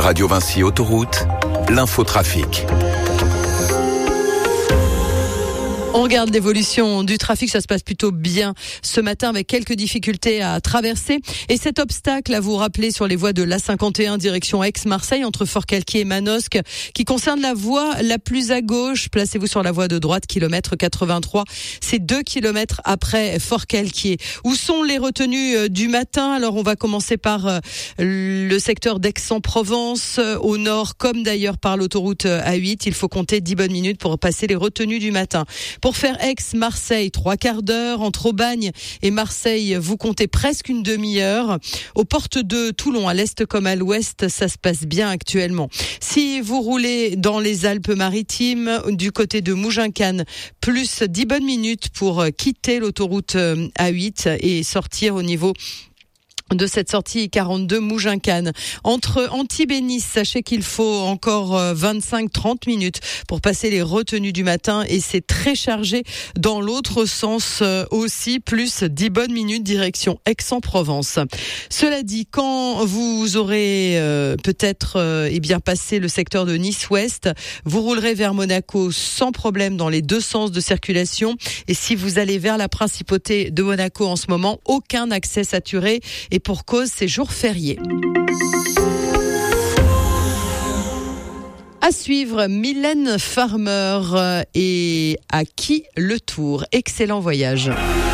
Radio Vinci Autoroute, l'infotrafic. On regarde l'évolution du trafic, ça se passe plutôt bien ce matin avec quelques difficultés à traverser. Et cet obstacle, à vous rappeler, sur les voies de l'A51 direction Aix-Marseille entre Forcalquier et Manosque, qui concerne la voie la plus à gauche. Placez-vous sur la voie de droite, kilomètre 83. C'est 2 kilomètres après Forcalquier. Où sont les retenues du matin? Alors on va commencer par le secteur d'Aix-en-Provence, au nord, comme d'ailleurs par l'autoroute A8. Il faut compter 10 bonnes minutes pour passer les retenues du matin. Pour faire Aix-Marseille, 3/4 d'heure. Entre Aubagne et Marseille, vous comptez presque une demi-heure. Aux portes de Toulon, à l'est comme à l'ouest, ça se passe bien actuellement. Si vous roulez dans les Alpes-Maritimes, du côté de Mougins-Cannes, plus 10 bonnes minutes pour quitter l'autoroute A8 et sortir au niveau de cette sortie 42 Mougins-Cannes. Entre Antibes et Nice, sachez qu'il faut encore 25-30 minutes pour passer les retenues du matin et c'est très chargé dans l'autre sens aussi, plus 10 bonnes minutes direction Aix-en-Provence. Cela dit, quand vous aurez peut-être passé le secteur de Nice-Ouest, vous roulerez vers Monaco sans problème dans les deux sens de circulation. Et si vous allez vers la principauté de Monaco en ce moment, aucun accès saturé. Et pour cause, c'est jour férié. À suivre, Mylène Farmer et À qui le tour. Excellent voyage.